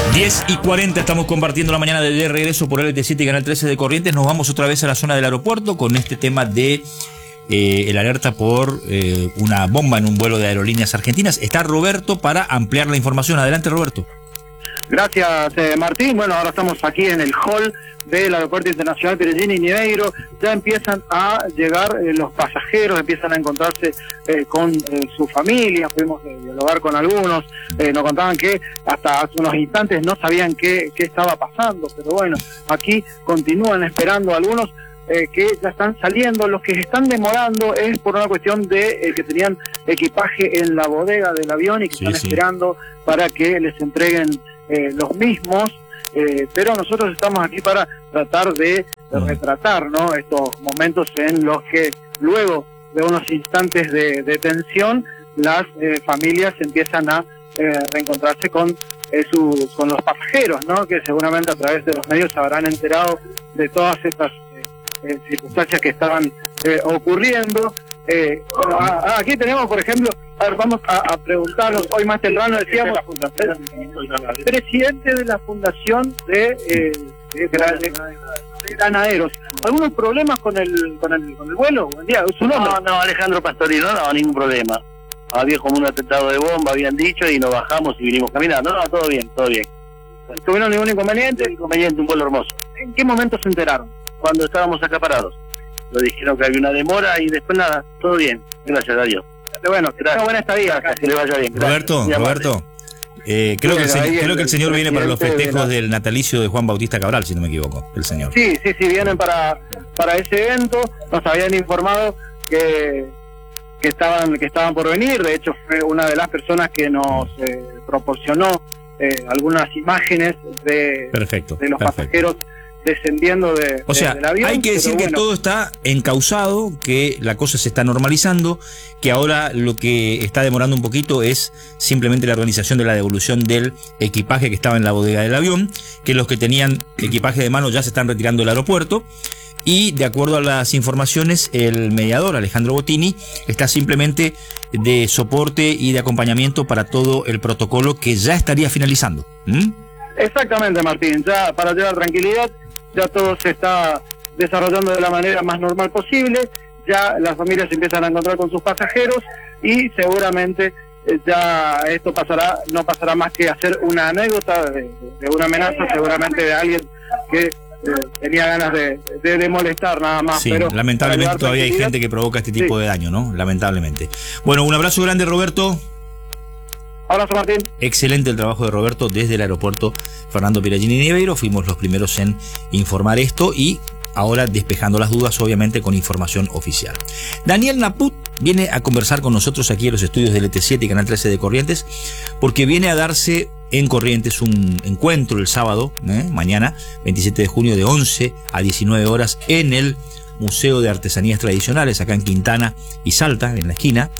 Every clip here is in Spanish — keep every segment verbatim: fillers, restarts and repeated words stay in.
diez y cuarenta, estamos compartiendo la mañana de regreso por L T siete y Canal trece de Corrientes. Nos vamos otra vez a la zona del aeropuerto con este tema de eh, el alerta por eh, una bomba en un vuelo de Aerolíneas Argentinas. Está Roberto para ampliar la información. Adelante, Roberto. Gracias, eh, Martín. Bueno, ahora estamos aquí en el hall del Aeropuerto Internacional Perellini y Niveiro. Ya empiezan a llegar eh, los pasajeros, empiezan a encontrarse eh, con eh, sus familias. Pudimos eh, dialogar con algunos. Eh, nos contaban que hasta hace unos instantes no sabían qué, qué estaba pasando, pero bueno, aquí continúan esperando algunos eh, que ya están saliendo. Los que están demorando es por una cuestión de eh, que tenían equipaje en la bodega del avión y que sí, están sí. esperando para que les entreguen Eh, los mismos, eh, pero nosotros estamos aquí para tratar de, de retratar, ¿no?, estos momentos en los que luego de unos instantes de, de tensión las eh, familias empiezan a eh, reencontrarse con eh, su, con los pasajeros, ¿no?, que seguramente a través de los medios se habrán enterado de todas estas eh, eh, circunstancias que estaban eh, ocurriendo. Eh, bueno, a, a, aquí tenemos, por ejemplo, a ver, vamos a, a preguntarnos, hoy más temprano decíamos, el presidente de la fundación de, eh, de, de, de, de granaderos. ¿Algunos problemas con el con el, con el vuelo? Buen día, ¿su nombre? No, no, Alejandro Pastorino, no, ningún problema. Había como un atentado de bomba, habían dicho, y nos bajamos y vinimos caminando. No, todo bien, todo bien. ¿No tuvieron ningún inconveniente? Inconveniente, un vuelo hermoso. ¿En qué momento se enteraron? Cuando estábamos acá parados. Nos dijeron que había una demora y después nada, todo bien, gracias a Dios. Bueno, que tenga buena estadía. Que le vaya bien. Gracias. Roberto, Roberto, eh, creo, que el, señor, creo que el señor viene para los festejos de la... del natalicio de Juan Bautista Cabral, si no me equivoco, el señor. Sí, sí, sí, vienen para para ese evento. Nos habían informado que que estaban que estaban por venir. De hecho, fue una de las personas que nos eh, proporcionó eh, algunas imágenes de, perfecto, de los perfecto. pasajeros descendiendo de, o sea, de, del avión. Hay que decir bueno. que todo está encauzado, que la cosa se está normalizando, que ahora lo que está demorando un poquito es simplemente la organización de la devolución del equipaje que estaba en la bodega del avión, que los que tenían equipaje de mano ya se están retirando del aeropuerto, y de acuerdo a las informaciones, el mediador Alejandro Bottini está simplemente de soporte y de acompañamiento para todo el protocolo que ya estaría finalizando. ¿Mm? Exactamente, Martín, ya para llevar tranquilidad. Ya todo se está desarrollando de la manera más normal posible, ya las familias se empiezan a encontrar con sus pasajeros y seguramente eh, ya esto pasará, no pasará más que hacer una anécdota de, de una amenaza, seguramente de alguien que eh, tenía ganas de, de, de molestar nada más. Sí, pero lamentablemente todavía hay gente que provoca este tipo sí. de daño, ¿no? Lamentablemente. Bueno, un abrazo grande, Roberto. Abrazo, Martín. Excelente el trabajo de Roberto desde el aeropuerto Fernando Perellini y Niveiro. Fuimos los primeros en informar esto y ahora despejando las dudas, obviamente, con información oficial. Daniel Naput viene a conversar con nosotros aquí en los estudios de L T siete y Canal trece de Corrientes, porque viene a darse en Corrientes un encuentro el sábado, ¿eh? mañana, veintisiete de junio, de once a diecinueve horas, en el Museo de Artesanías Tradicionales, acá en Quintana y Salta, en la esquina,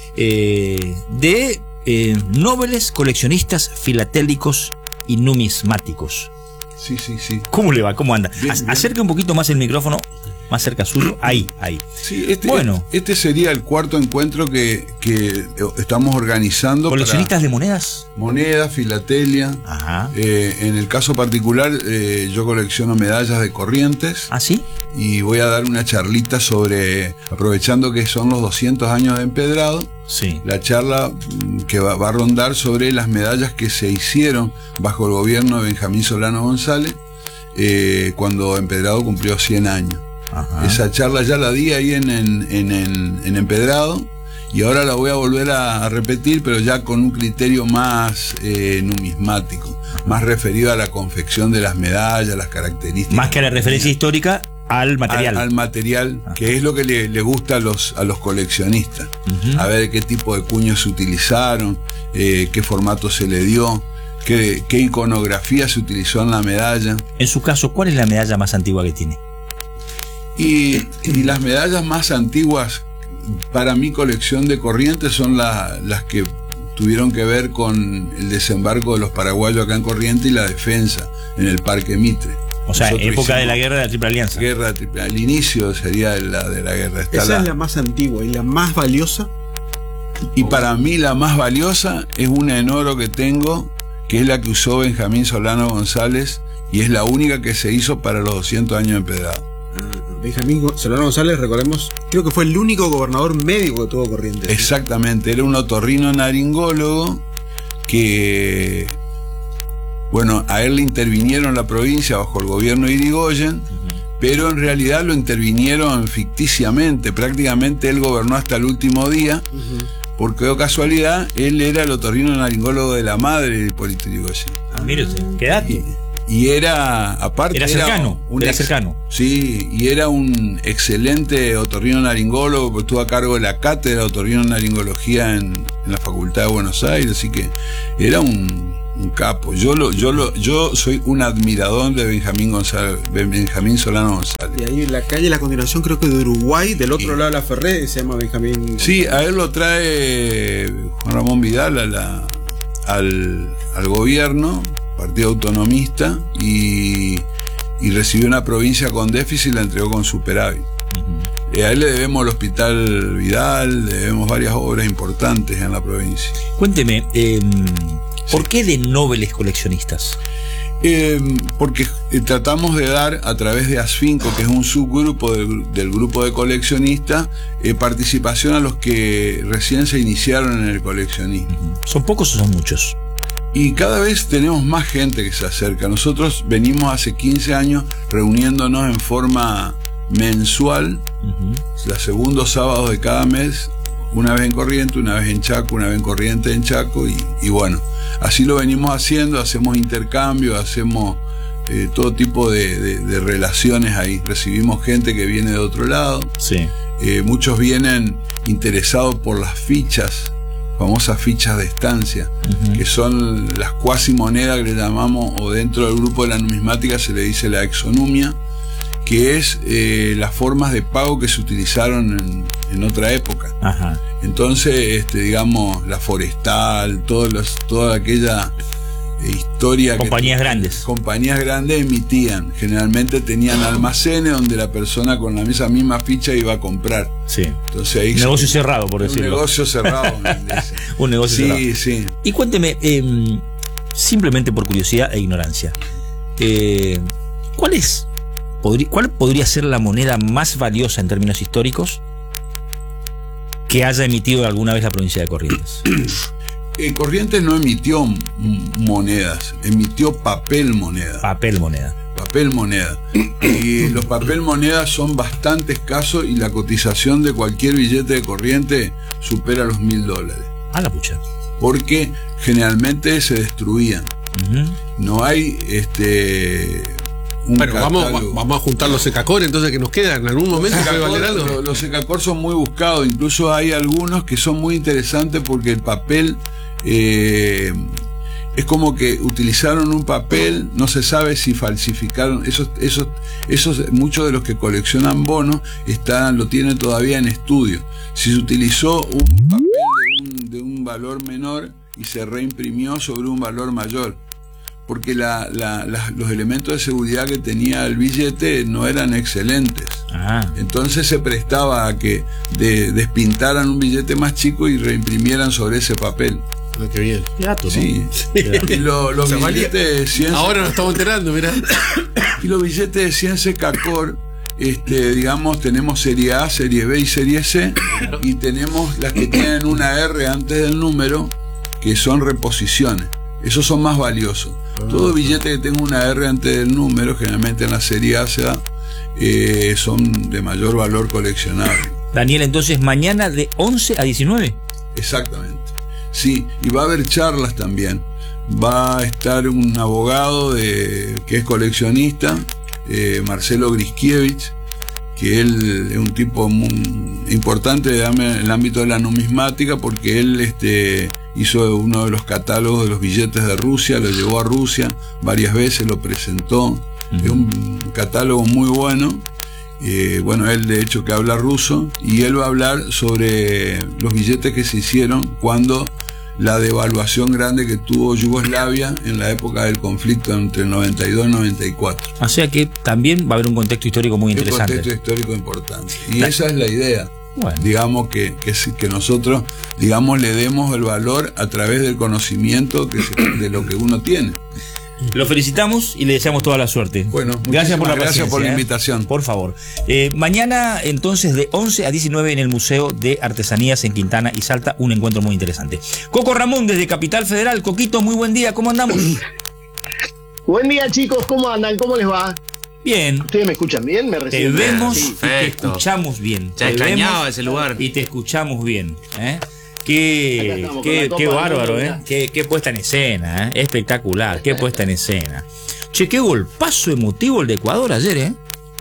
eh, de... Eh, nobles coleccionistas filatélicos y numismáticos. Sí, sí, sí. ¿Cómo le va? ¿Cómo anda? Bien, Acerca bien. un poquito más el micrófono, más cerca suyo. Ahí, ahí. Sí, este, bueno. este sería el cuarto encuentro que, que estamos organizando. ¿Coleccionistas para de monedas? Monedas, filatelia. Ajá. Eh, en el caso particular, eh, yo colecciono medallas de Corrientes. ¿Ah, sí? Y voy a dar una charlita sobre, aprovechando que son los doscientos años de Empedrado. Sí. La charla que va, va a rondar sobre las medallas que se hicieron bajo el gobierno de Benjamín Solano González eh, cuando Empedrado cumplió cien años. Ajá. Esa charla ya la di ahí en, en, en, en, en Empedrado y ahora la voy a volver a, a repetir, pero ya con un criterio más eh, numismático, más referido a la confección de las medallas, las características. Más que a la referencia histórica, al material. Al, al material, ah. que es lo que le, le gusta a los, a los coleccionistas. Uh-huh. A ver qué tipo de cuños se utilizaron, eh, qué formato se le dio, qué, qué iconografía se utilizó en la medalla. En su caso, ¿cuál es la medalla más antigua que tiene? Y, y las medallas más antiguas para mi colección de Corrientes son la, las que tuvieron que ver con el desembarco de los paraguayos acá en Corrientes y la defensa en el Parque Mitre. O sea, nosotros época de la guerra de la Triple Alianza. Guerra de Triple, al inicio sería la de la guerra. Está Esa la, es la más antigua y la más valiosa. Y para mí la más valiosa es una en oro que tengo, que es la que usó Benjamín Solano González y es la única que se hizo para los doscientos años de empedrado. Benjamín Solano González, recordemos, creo que fue el único gobernador médico que tuvo Corrientes. Exactamente, era un otorrino naringólogo que, bueno, a él le intervinieron la provincia bajo el gobierno de Irigoyen, uh-huh. pero en realidad lo intervinieron ficticiamente, prácticamente él gobernó hasta el último día, uh-huh. porque de casualidad él era el otorrino naringólogo de la madre de Hipólito Yrigoyen. Ah, mire usted, qué dato. Y, y era, aparte, era cercano, era, un era ex, cercano. Sí, y era un excelente otorrino-naringólogo, porque estuvo a cargo de la cátedra de otorrino-naringología en, en la Facultad de Buenos Aires, así que era un, un capo. Yo lo, yo lo, yo soy un admirador de Benjamín González, Benjamín Solano González. Y ahí la calle, la continuación creo que de Uruguay, del otro sí. lado de la Ferré, se llama Benjamín González. Sí, a él lo trae Juan Ramón Vidal a la, al, al gobierno, Partido Autonomista, y, y recibió una provincia con déficit y la entregó con superávit. Uh-huh. eh, a él le debemos el Hospital Vidal, le debemos varias obras importantes en la provincia. Cuénteme, eh, ¿por sí. qué de nobles coleccionistas? Eh, porque eh, tratamos de dar a través de ASFINCO, que es un subgrupo del, del grupo de coleccionistas, eh, participación a los que recién se iniciaron en el coleccionismo. Uh-huh. ¿Son pocos o son muchos? Y cada vez tenemos más gente que se acerca. Nosotros venimos hace quince años reuniéndonos en forma mensual, uh-huh. los segundos sábados de cada mes, una vez en Corrientes, una vez en Chaco, una vez en Corrientes, en Chaco, y, y bueno, así lo venimos haciendo, hacemos intercambios, hacemos eh, todo tipo de, de, de relaciones ahí. Recibimos gente que viene de otro lado, sí. eh, muchos vienen interesados por las fichas, famosas fichas de estancia, uh-huh. que son las cuasi monedas que le llamamos, o dentro del grupo de la numismática se le dice la exonumia, que es eh, las formas de pago que se utilizaron en, en otra época. Ajá. Entonces, este, digamos, la forestal, todos los, toda aquella eh, historia compañías que grandes compañías grandes emitían, generalmente tenían almacenes donde la persona con la esa misma ficha iba a comprar. Sí. Entonces ahí un negocio se, cerrado, por decirlo. Un negocio cerrado. un negocio sí, cerrado. Sí, sí. Y cuénteme, eh, simplemente por curiosidad e ignorancia, eh, ¿cuál es, podri, cuál podría ser la moneda más valiosa en términos históricos que haya emitido alguna vez la provincia de Corrientes? Eh, Corrientes no emitió monedas, emitió papel moneda. Papel moneda. Papel moneda. Y los papel monedas son bastante escasos y la cotización de cualquier billete de Corrientes supera los mil dólares. Ah, la pucha. Porque generalmente se destruían. Uh-huh. No hay este. Un bueno, vamos, vamos a juntar los secacor entonces que nos quedan. En algún momento puede valer algo. Los, los secacor son muy buscados. Incluso hay algunos que son muy interesantes porque el papel eh, es como que utilizaron un papel, no se sabe si falsificaron. Esos, esos, esos, muchos de los que coleccionan bonos están, lo tienen todavía en estudio. Si se utilizó un papel de un, de un valor menor y se reimprimió sobre un valor mayor, porque la, la, la, los elementos de seguridad que tenía el billete no eran excelentes. Ah. Entonces se prestaba a que de, despintaran un billete más chico y reimprimieran sobre ese papel. Ah, qué bien. Gato, ¿no? Sí. Y lo, los billetes de cien... Ahora nos estamos enterando, mirá. Y los billetes de cien secacor, este, digamos, tenemos serie A, serie B y serie C, y tenemos las que tienen una R antes del número, que son reposiciones. Esos son más valiosos. Todo billete que tenga una R antes del número, generalmente en la serie A se da, eh, son de mayor valor coleccionable. Daniel, entonces mañana de once a diecinueve. Exactamente. Sí, y va a haber charlas también. Va a estar un abogado de, que es coleccionista, eh, Marcelo Griskiewicz, que él es un tipo muy importante en el ámbito de la numismática, porque él este, hizo uno de los catálogos de los billetes de Rusia, lo llevó a Rusia varias veces, lo presentó. Uh-huh. Es un catálogo muy bueno. Eh, bueno, él de hecho que habla ruso, y él va a hablar sobre los billetes que se hicieron cuando la devaluación grande que tuvo Yugoslavia en la época del conflicto entre el noventa y dos y noventa y cuatro. O sea que también va a haber un contexto histórico muy interesante. Un contexto histórico importante. Y da esa es la idea. Bueno. Digamos que, que, que nosotros, digamos, le demos el valor a través del conocimiento que se, de lo que uno tiene. Lo felicitamos y le deseamos toda la suerte. Bueno, gracias por la gracias por la invitación. ¿eh? Por favor. Eh, mañana, entonces, de once a diecinueve en el Museo de Artesanías en Quintana y Salta, un encuentro muy interesante. Coco Ramón, desde Capital Federal. Coquito, muy buen día. ¿Cómo andamos? Buen día, chicos. ¿Cómo andan? ¿Cómo les va? Bien. ¿Ustedes me escuchan bien? ¿Me reciben? Te vemos sí. y te escuchamos bien. Ya extrañaba ese lugar. Y te escuchamos bien. ¿eh? Qué, qué, qué bárbaro, ¿eh? Qué, qué puesta en escena, ¿eh? Espectacular, qué puesta en escena. Che, qué golpazo emotivo el de Ecuador ayer, ¿eh?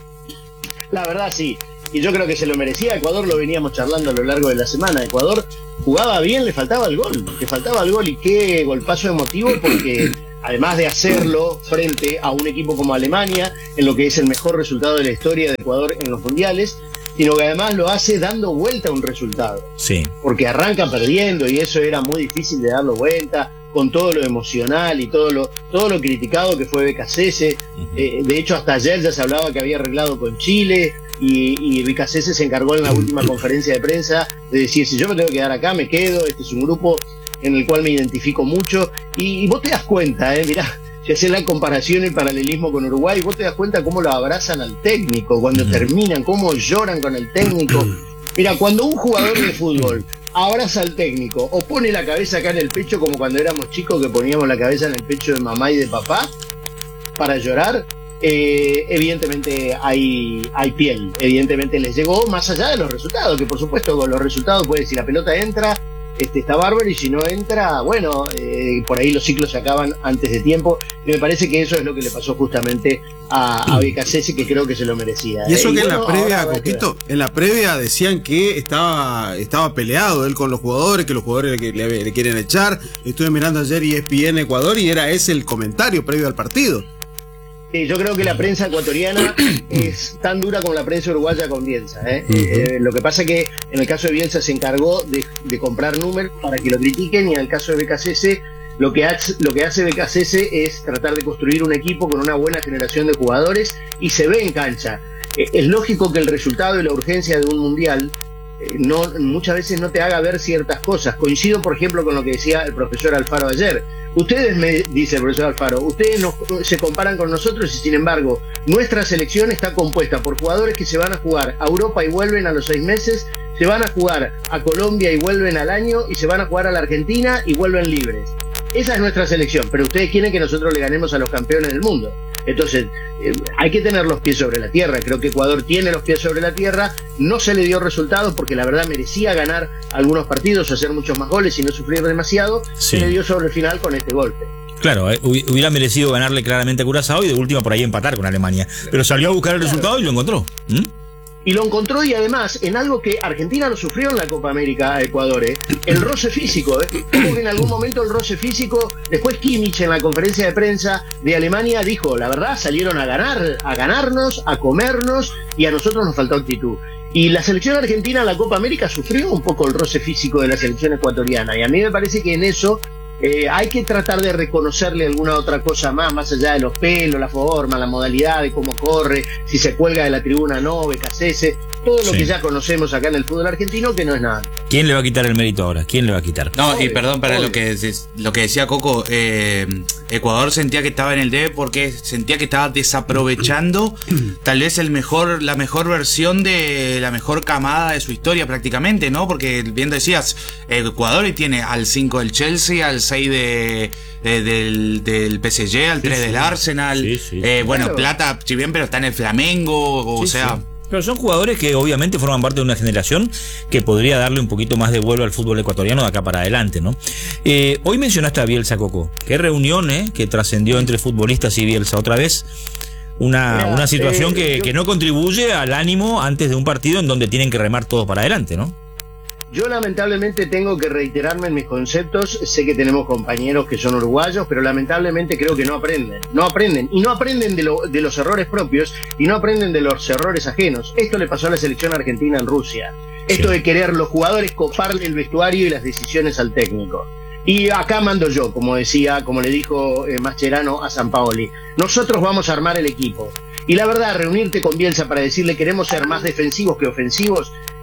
La verdad, sí. Y yo creo que se lo merecía. Ecuador lo veníamos charlando a lo largo de la semana. Ecuador jugaba bien, le faltaba el gol. Le faltaba el gol y qué golpazo emotivo, porque además de hacerlo frente a un equipo como Alemania, en lo que es el mejor resultado de la historia de Ecuador en los mundiales, sino que además lo hace dando vuelta a un resultado. Sí. Porque arranca perdiendo y eso era muy difícil de darlo vuelta, con todo lo emocional y todo lo todo lo criticado que fue Becasese. Uh-huh. Eh, de hecho, hasta ayer ya se hablaba que había arreglado con Chile y, y Becasese se encargó en la última conferencia de prensa de decir, si yo me tengo que quedar acá, me quedo, este es un grupo en el cual me identifico mucho. Y, y vos te das cuenta, eh, mirá, si haces la comparación y el paralelismo con Uruguay, vos te das cuenta cómo lo abrazan al técnico cuando uh-huh. terminan, cómo lloran con el técnico. Mira, cuando un jugador de fútbol abraza al técnico o pone la cabeza acá en el pecho, como cuando éramos chicos que poníamos la cabeza en el pecho de mamá y de papá para llorar, eh, evidentemente hay, hay piel, evidentemente les llegó más allá de los resultados, que por supuesto con los resultados puede, si la pelota entra, Este, está bárbaro, y si no entra, bueno, eh, por ahí los ciclos se acaban antes de tiempo, y me parece que eso es lo que le pasó justamente a, a Becasese, que creo que se lo merecía. Y eso eh, que y en bueno, la previa, ahora, Coquito, en la previa decían que estaba, estaba peleado él con los jugadores, que los jugadores le, le, le quieren echar. Estuve mirando ayer E S P N Ecuador y era ese el comentario previo al partido. Sí, yo creo que la prensa ecuatoriana es tan dura como la prensa uruguaya con Bielsa. ¿eh? Uh-huh. Eh, lo que pasa es que en el caso de Bielsa se encargó de, de comprar números para que lo critiquen, y en el caso de Becasese lo que hace, lo que hace Becasese es tratar de construir un equipo con una buena generación de jugadores, y se ve en cancha. Eh, es lógico que el resultado y la urgencia de un mundial eh, no, muchas veces no te haga ver ciertas cosas. Coincido, por ejemplo, con lo que decía el profesor Alfaro ayer. Ustedes, me dice el profesor Alfaro, ustedes nos, se comparan con nosotros, y sin embargo nuestra selección está compuesta por jugadores que se van a jugar a Europa y vuelven a los seis meses, se van a jugar a Colombia y vuelven al año, y se van a jugar a la Argentina y vuelven libres. Esa es nuestra selección, pero ustedes quieren que nosotros le ganemos a los campeones del mundo. Entonces, eh, hay que tener los pies sobre la tierra. Creo que Ecuador tiene los pies sobre la tierra. No se le dio resultados porque la verdad merecía ganar algunos partidos, hacer muchos más goles y no sufrir demasiado. Sí. Se le dio sobre el final con este golpe. Claro, eh, hubiera merecido ganarle claramente a Curazao y de última por ahí empatar con Alemania. Pero salió a buscar el claro. resultado y lo encontró. ¿Mm? Y lo encontró, y además en algo que Argentina lo sufrió en la Copa América a Ecuador, ¿eh? el roce físico, ¿eh? como que en algún momento el roce físico, después Kimmich en la conferencia de prensa de Alemania dijo, la verdad salieron a ganar, a ganarnos, a comernos, y a nosotros nos faltó actitud. Y la selección argentina en la Copa América sufrió un poco el roce físico de la selección ecuatoriana, y a mí me parece que en eso Eh, hay que tratar de reconocerle alguna otra cosa más, más allá de los pelos, la forma, la modalidad de cómo corre, si se cuelga de la tribuna no, Becasese, todo lo sí. que ya conocemos acá en el fútbol argentino, que no es nada. ¿Quién le va a quitar el mérito ahora? ¿Quién le va a quitar? No, obvio, y perdón para lo que, lo que decía Coco, eh, Ecuador sentía que estaba en el D porque sentía que estaba desaprovechando tal vez el mejor, la mejor versión de la mejor camada de su historia prácticamente, ¿no? Porque bien decías, Ecuador tiene al cinco del Chelsea, al seis de, de, del, del P S G, al sí, tres sí. del Arsenal, sí, sí. Eh, bueno, claro. Plata, si bien, pero está en el Flamengo, o sí, sea... Sí. Pero son jugadores que obviamente forman parte de una generación que podría darle un poquito más de vuelo al fútbol ecuatoriano de acá para adelante, ¿no? Eh, hoy mencionaste a Bielsa, Coco. Qué reunión, ¿eh? Que trascendió entre futbolistas y Bielsa. Otra vez una, Mira, una situación eh, que, yo... que no contribuye al ánimo antes de un partido en donde tienen que remar todos para adelante, ¿no? Yo lamentablemente tengo que reiterarme en mis conceptos. Sé que tenemos compañeros que son uruguayos, pero lamentablemente creo que no aprenden. No aprenden. Y no aprenden de, lo, de los errores propios, y no aprenden de los errores ajenos. Esto le pasó a la selección argentina en Rusia. Esto sí. de querer los jugadores coparle el vestuario y las decisiones al técnico. Y acá mando yo, como decía, como le dijo eh, Mascherano a Sampaoli. Nosotros vamos a armar el equipo. Y la verdad, reunirte con Bielsa para decirle queremos ser más defensivos que ofensivos,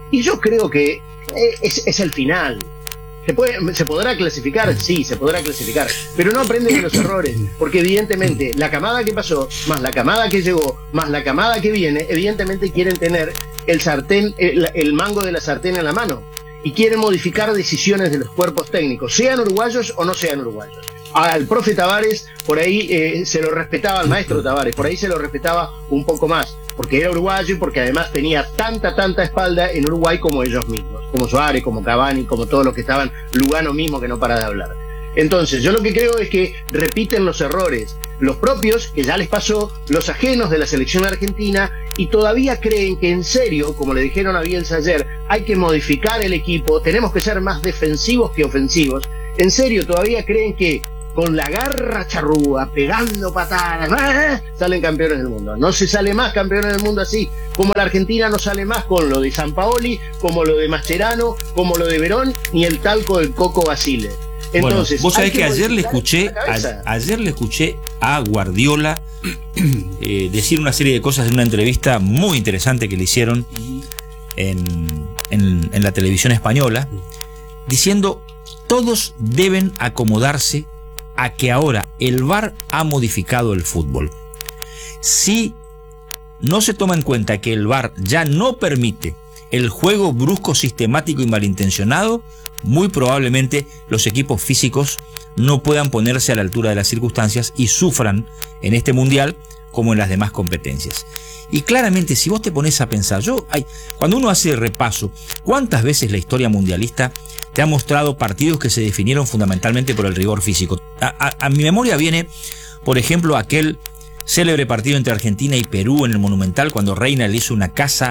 Y yo creo que eh, es, es el final. ¿Se, puede, ¿Se podrá clasificar? Sí, se podrá clasificar, pero no aprenden de los errores, porque evidentemente la camada que pasó, más la camada que llegó, más la camada que viene, evidentemente quieren tener el sartén, el, el mango de la sartén en la mano, y quieren modificar decisiones de los cuerpos técnicos, sean uruguayos o no sean uruguayos. Al profe Tavares, por ahí eh, se lo respetaba, al maestro Tavares, por ahí se lo respetaba un poco más, porque era uruguayo y porque además tenía tanta, tanta espalda en Uruguay como ellos mismos, como Suárez, como Cavani, como todos los que estaban, Lugano mismo que no para de hablar. Entonces, yo lo que creo es que repiten los errores, los propios, que ya les pasó, los ajenos de la selección argentina, y todavía creen que en serio, como le dijeron a Bielsa ayer, hay que modificar el equipo, tenemos que ser más defensivos que ofensivos. En serio, todavía creen que con la garra charrúa, pegando patadas, ¡ah!, salen campeones del mundo. No se sale más campeones del mundo así, como la Argentina no sale más con lo de Sampaoli, como lo de Mascherano, como lo de Verón, ni el talco del Coco Basile. Entonces, bueno, vos sabés que, que ayer le escuché a, ayer le escuché a Guardiola eh, decir una serie de cosas en una entrevista muy interesante que le hicieron en, en, en la televisión española, diciendo: todos deben acomodarse a que ahora el V A R ha modificado el fútbol. Si no se toma en cuenta que el V A R ya no permite el juego brusco, sistemático y malintencionado, muy probablemente los equipos físicos no puedan ponerse a la altura de las circunstancias y sufran en este mundial como en las demás competencias. Y claramente, si vos te pones a pensar, yo, ay, cuando uno hace repaso, ¿cuántas veces la historia mundialista te ha mostrado partidos que se definieron fundamentalmente por el rigor físico? A, a, a mi memoria viene, por ejemplo, aquel célebre partido entre Argentina y Perú en el Monumental, cuando Reina le hizo una casa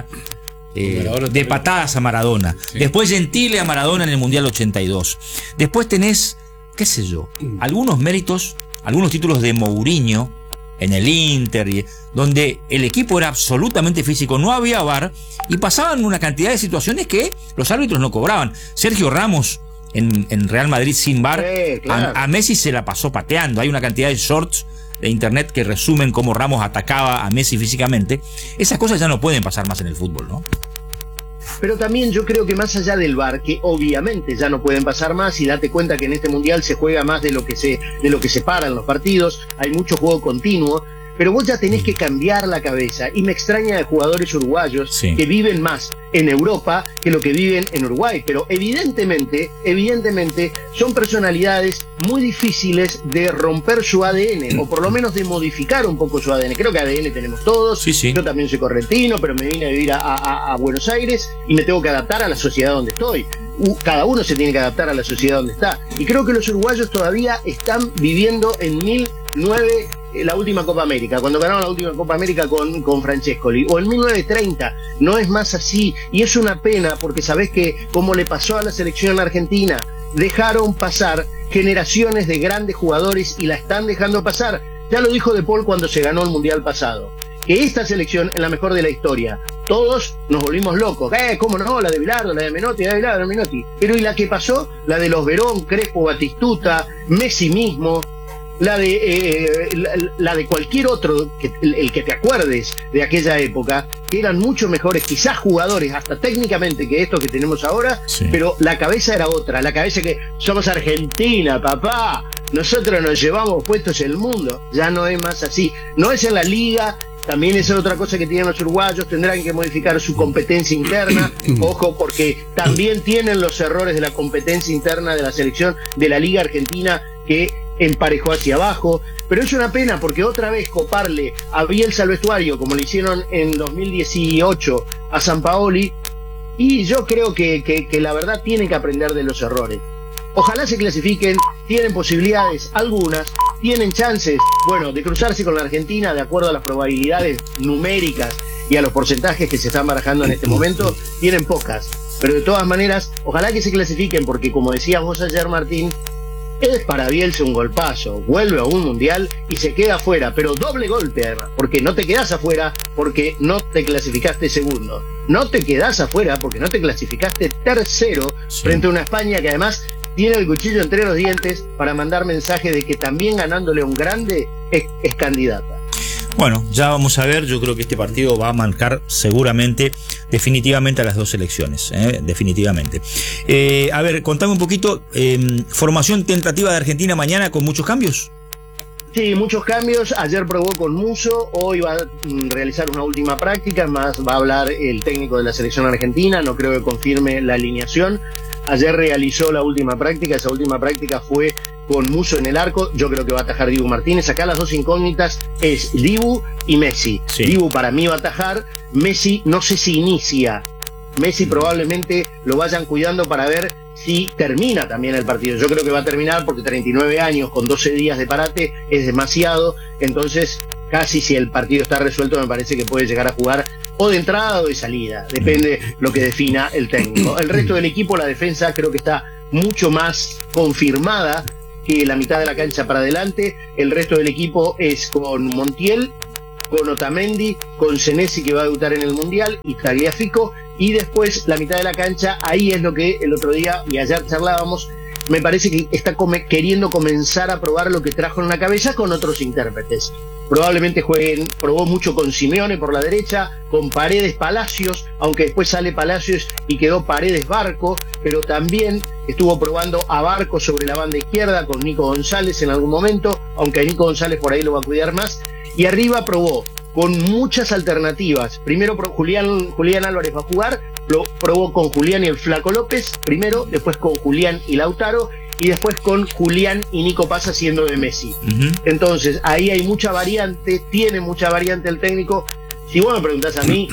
eh, de patadas a Maradona. Sí. Después Gentile a Maradona en el Mundial ochenta y dos. Después tenés, qué sé yo, algunos méritos, algunos títulos de Mourinho en el Inter, y, donde el equipo era absolutamente físico, no había V A R y pasaban una cantidad de situaciones que los árbitros no cobraban. Sergio Ramos en, en Real Madrid sin V A R, sí, claro. a, a Messi se la pasó pateando. Hay una cantidad de shorts de internet que resumen cómo Ramos atacaba a Messi físicamente. Esas cosas ya no pueden pasar más en el fútbol, ¿no? Pero también yo creo que más allá del V A R, que obviamente ya no pueden pasar más, y date cuenta que en este mundial se juega más de lo que se, de lo que se paran los partidos, hay mucho juego continuo, pero vos ya tenés que cambiar la cabeza, y me extraña de jugadores uruguayos sí. que viven más en Europa que lo que viven en Uruguay, pero evidentemente, evidentemente son personalidades muy difíciles de romper su A D N, o por lo menos de modificar un poco su A D N. Creo que A D N tenemos todos, sí, sí. yo también soy correntino, pero me vine a vivir a, a, a Buenos Aires y me tengo que adaptar a la sociedad donde estoy. Cada uno se tiene que adaptar a la sociedad donde está, y creo que los uruguayos todavía están viviendo en mil nueve la última Copa América, cuando ganaron la última Copa América con, con Francescoli, o en mil novecientos treinta. No es más así, y es una pena, porque sabés que, como le pasó a la selección argentina, dejaron pasar generaciones de grandes jugadores y la están dejando pasar. Ya lo dijo De Paul cuando se ganó el Mundial pasado, que esta selección es la mejor de la historia. Todos nos volvimos locos. Eh, ¿cómo no? La de Bilardo, la de Menotti, la de Bilardo, la de Menotti. Pero ¿y la que pasó? La de los Verón, Crespo, Batistuta, Messi mismo, la de eh, la, la de cualquier otro, que, el, el que te acuerdes de aquella época, que eran mucho mejores, quizás jugadores, hasta técnicamente, que estos que tenemos ahora, sí. pero la cabeza era otra, la cabeza que somos Argentina, papá, nosotros nos llevamos puestos el mundo. Ya no es más así, no es en la liga. También esa es otra cosa que tienen los uruguayos, tendrán que modificar su competencia interna, ojo, porque también tienen los errores de la competencia interna de la selección de la Liga Argentina, que emparejó hacia abajo, pero es una pena porque otra vez coparle a Bielsa al vestuario, como le hicieron en dos mil dieciocho a Sampaoli, y yo creo que, que, que la verdad tienen que aprender de los errores. Ojalá se clasifiquen, tienen posibilidades, algunas, tienen chances, bueno, de cruzarse con la Argentina de acuerdo a las probabilidades numéricas y a los porcentajes que se están barajando en este momento, tienen pocas, pero de todas maneras, ojalá que se clasifiquen, porque como decías vos ayer, Martín, es para Bielsa un golpazo, vuelve a un mundial y se queda afuera, pero doble golpe además, porque no te quedás afuera porque no te clasificaste segundo, no te quedás afuera porque no te clasificaste tercero, sí. frente a una España que además tiene el cuchillo entre los dientes para mandar mensaje de que también ganándole a un grande es, es candidata. Bueno, ya vamos a ver, yo creo que este partido va a marcar seguramente, definitivamente a las dos selecciones, ¿eh? definitivamente. Eh, a ver, contame un poquito, eh, formación tentativa de Argentina mañana con muchos cambios. Sí, muchos cambios. Ayer probó con Musso, hoy va a realizar una última práctica, más va a hablar el técnico de la selección argentina, no creo que confirme la alineación. Ayer realizó la última práctica, esa última práctica fue con Musso en el arco, yo creo que va a atajar Dibu Martínez. Acá las dos incógnitas es Dibu y Messi. Sí. Dibu para mí va a atajar, Messi no sé si inicia, Messi probablemente lo vayan cuidando para ver si termina también el partido. Yo creo que va a terminar porque treinta y nueve años con doce días de parate es demasiado, entonces casi si el partido está resuelto me parece que puede llegar a jugar o de entrada o de salida, depende lo que defina el técnico. El resto del equipo, la defensa creo que está mucho más confirmada que la mitad de la cancha para adelante. El resto del equipo es con Montiel, con Otamendi, con Senesi, que va a debutar en el Mundial, y Tagliafico, y después la mitad de la cancha, ahí es lo que el otro día y ayer charlábamos, me parece que está come, queriendo comenzar a probar lo que trajo en la cabeza con otros intérpretes. Probablemente jueguen, probó mucho con Simeone por la derecha, con Paredes Palacios, aunque después sale Palacios y quedó Paredes Barco, pero también estuvo probando a Barco sobre la banda izquierda con Nico González en algún momento, aunque a Nico González por ahí lo va a cuidar más, y arriba probó con muchas alternativas. Primero Julián, Julián Álvarez va a jugar, lo probó con Julián y el Flaco López, primero, después con Julián y Lautaro, y después con Julián y Nico Paz haciendo de Messi. Uh-huh. Entonces, ahí hay mucha variante, tiene mucha variante el técnico. Si vos me preguntás a mí,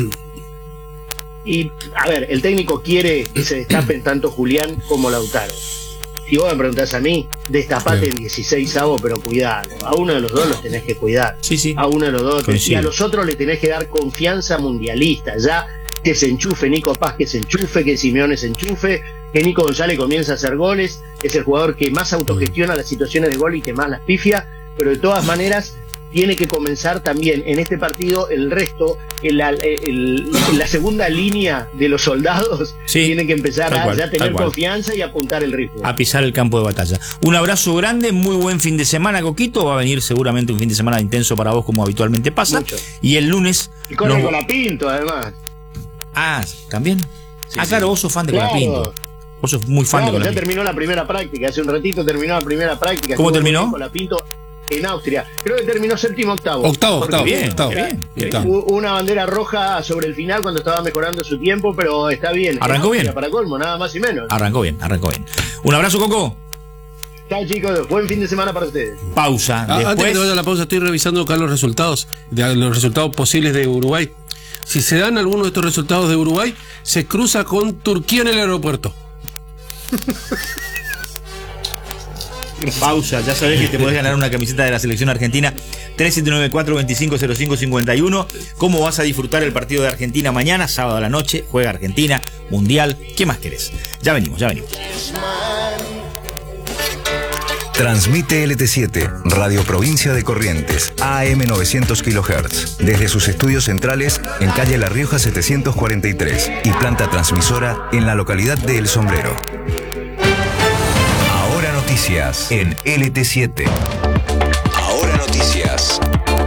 y a ver, el técnico quiere que se destapen tanto Julián como Lautaro. Si vos me preguntás a mí, destapate sí. en dieciseisavo, pero cuidado. A uno de los dos los tenés que cuidar. Sí, sí. A uno de los dos. Coincido. Y a los otros le tenés que dar confianza mundialista. Ya que se enchufe Nico Paz, que se enchufe, que Simeone se enchufe, que Nico González comienza a hacer goles. Es el jugador que más autogestiona las situaciones de gol y que más las pifia. Pero de todas maneras, tiene que comenzar también en este partido el resto, en la, el, en la segunda línea de los soldados, sí, tienen que empezar a cual, ya tener confianza y apuntar el rifle. A pisar el campo de batalla. Un abrazo grande, muy buen fin de semana, Coquito. Va a venir seguramente un fin de semana intenso para vos, como habitualmente pasa. Mucho. Y el lunes... Y con el Colapinto, además. Ah, ¿también? Sí, ah, claro, sí. Vos sos fan de claro. Colapinto. Vos sos muy fan claro, de Colapinto. Ya terminó la primera práctica, hace un ratito terminó la primera práctica. ¿Cómo terminó? Colapinto en Austria, creo que terminó séptimo octavo. Octavo, octavo, bien, octavo. Bien, bien, bien. Hubo una bandera roja sobre el final cuando estaba mejorando su tiempo, pero está bien. Arrancó bien. Para colmo, nada más y menos. Arrancó bien, arrancó bien. Un abrazo, Coco. Chao, chicos, buen fin de semana para ustedes. Pausa. Ah, Después... Antes que te vaya a la pausa, estoy revisando acá los resultados, de los resultados posibles de Uruguay. Si se dan algunos de estos resultados de Uruguay, se cruza con Turquía en el aeropuerto. Pausa, ya sabés que te podés ganar una camiseta de la selección argentina. Tres siete nueve cuatro, veinticinco cero cinco cincuenta y uno. ¿Cómo vas a disfrutar el partido de Argentina mañana, sábado a la noche? Juega Argentina, Mundial, ¿qué más querés? Ya venimos, ya venimos. Transmite L T siete, Radio Provincia de Corrientes, A M novecientos kilohertz, desde sus estudios centrales en calle La Rioja setecientos cuarenta y tres y planta transmisora en la localidad de El Sombrero. Ahora noticias en L T siete. Ahora noticias.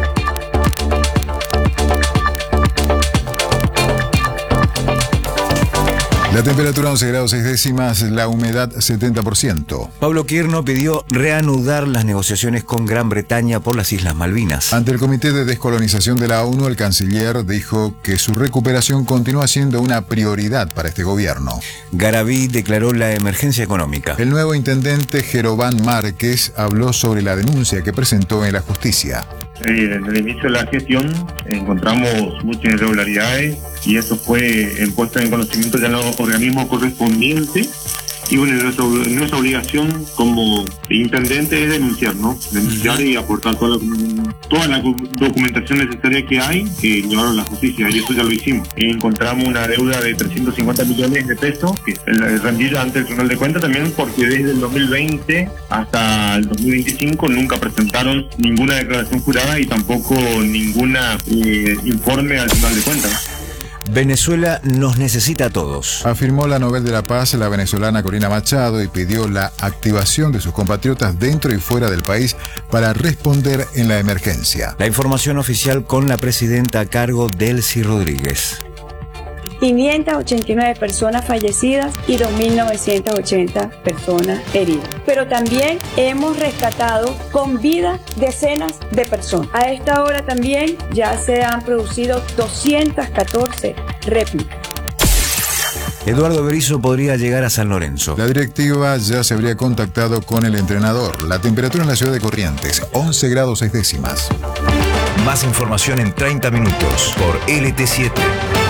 La temperatura once grados seis décimas, la humedad setenta por ciento. Pablo Quierno pidió reanudar las negociaciones con Gran Bretaña por las Islas Malvinas. Ante el Comité de Descolonización de la ONU, el canciller dijo que su recuperación continúa siendo una prioridad para este gobierno. Garaví declaró la emergencia económica. El nuevo intendente Jerovan Márquez habló sobre la denuncia que presentó en la justicia. Eh, desde el inicio de la gestión encontramos muchas irregularidades y eso fue puesto en conocimiento de los organismos correspondientes. Y bueno, nuestra, nuestra obligación como intendente es denunciar, ¿no? Denunciar y aportar toda la, toda la documentación necesaria que hay, que llevaron a la justicia, y eso ya lo hicimos. Encontramos una deuda de trescientos cincuenta millones de pesos, que es rendida ante el Tribunal de Cuentas también, porque desde el dos mil veinte hasta el dos mil veinticinco nunca presentaron ninguna declaración jurada y tampoco ningún eh, informe al Tribunal de Cuentas. Venezuela nos necesita a todos, afirmó la Nobel de la Paz, la venezolana Corina Machado, y pidió la activación de sus compatriotas dentro y fuera del país para responder en la emergencia. La información oficial con la presidenta a cargo, Delcy Rodríguez. quinientas ochenta y nueve personas fallecidas y dos mil novecientas ochenta personas heridas. Pero también hemos rescatado con vida decenas de personas. A esta hora también ya se han producido doscientas catorce réplicas. Eduardo Berizzo podría llegar a San Lorenzo. La directiva ya se habría contactado con el entrenador. La temperatura en la ciudad de Corrientes, once grados seis décimas. Más información en treinta minutos por L T siete.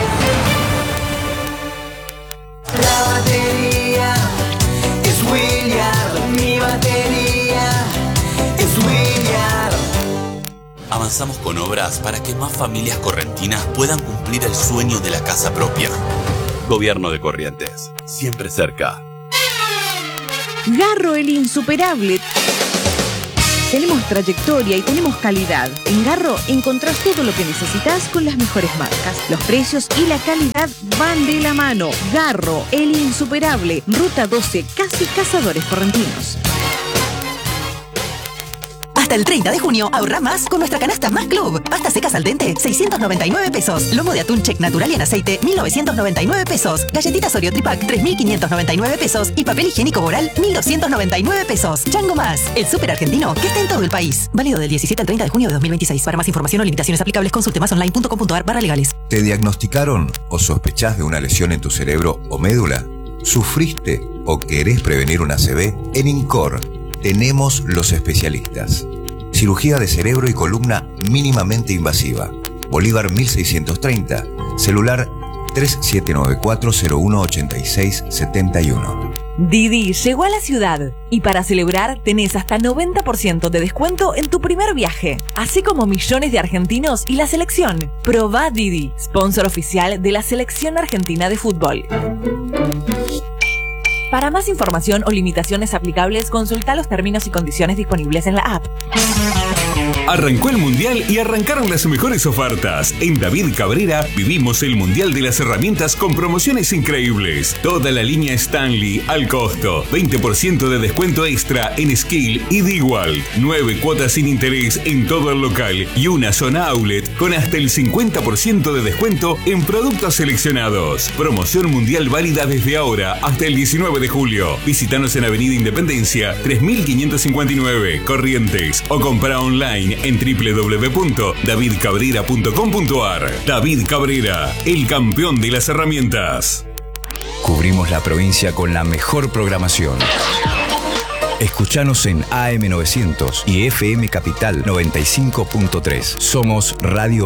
La batería es Williard, mi batería es Williard. Avanzamos con obras para que más familias correntinas puedan cumplir el sueño de la casa propia. Gobierno de Corrientes, siempre cerca. Garro el insuperable. Tenemos trayectoria y tenemos calidad. En Garro encontrás todo lo que necesitas con las mejores marcas. Los precios y la calidad van de la mano. Garro, el insuperable. Ruta doce, casi Cazadores Correntinos. Hasta el treinta de junio, ahorra más con nuestra canasta Más Club. Pasta seca al dente, seiscientos noventa y nueve pesos. Lomo de atún check natural y en aceite, mil novecientos noventa y nueve pesos. Galletitas Oreo Tripack, tres mil quinientos noventa y nueve pesos. Y papel higiénico Boral, mil doscientos noventa y nueve pesos. Chango Más, el súper argentino que está en todo el país. Válido del diecisiete al treinta de junio de dos mil veintiséis. Para más información o limitaciones aplicables, consulte masonline punto com punto a r barra legales. ¿Te diagnosticaron o sospechás de una lesión en tu cerebro o médula? ¿Sufriste o querés prevenir una A C V? En INCOR tenemos los especialistas. Cirugía de cerebro y columna mínimamente invasiva. Bolívar mil seiscientos treinta. Celular tres siete nueve cuatro cero uno ocho seis siete uno. Didi llegó a la ciudad y para celebrar tenés hasta noventa por ciento de descuento en tu primer viaje, así como millones de argentinos y la selección. Probá Didi, sponsor oficial de la Selección Argentina de Fútbol. Para más información o limitaciones aplicables, consulta los términos y condiciones disponibles en la app. Arrancó el Mundial y arrancaron las mejores ofertas. En David Cabrera vivimos el Mundial de las Herramientas con promociones increíbles. Toda la línea Stanley al costo. veinte por ciento de descuento extra en Skill y Digual. nueve cuotas sin interés en todo el local y una zona outlet con hasta el cincuenta por ciento de descuento en productos seleccionados. Promoción mundial válida desde ahora hasta el diecinueve de julio. Visítanos en Avenida Independencia tres mil quinientos cincuenta y nueve, Corrientes, o compra online en doble u doble u doble u punto david cabrera punto com punto a r. David Cabrera, el campeón de las herramientas. Cubrimos la provincia con la mejor programación. Escuchanos en A M novecientos y F M Capital noventa y cinco punto tres. Somos Radio